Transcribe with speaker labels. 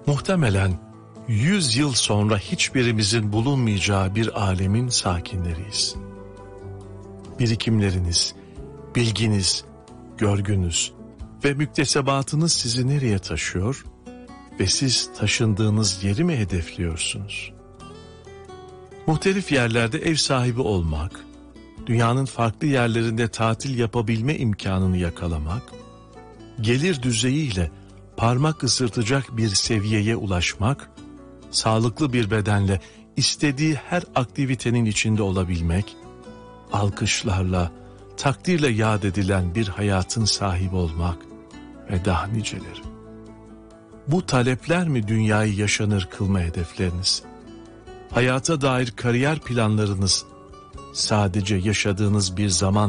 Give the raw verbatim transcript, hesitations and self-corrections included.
Speaker 1: Muhtemelen yüz yıl sonra hiçbirimizin bulunmayacağı bir alemin sakinleriyiz. Birikimleriniz, bilginiz, görgünüz ve müktesebatınız sizi nereye taşıyor ve siz taşındığınız yeri mi hedefliyorsunuz? Muhtelif yerlerde ev sahibi olmak, dünyanın farklı yerlerinde tatil yapabilme imkanını yakalamak, gelir düzeyiyle parmak ısırtacak bir seviyeye ulaşmak, sağlıklı bir bedenle istediği her aktivitenin içinde olabilmek, alkışlarla, takdirle yad edilen bir hayatın sahibi olmak ve daha niceleri. Bu talepler mi dünyayı yaşanır kılma hedefleriniz? Hayata dair kariyer planlarınız sadece yaşadığınız bir zaman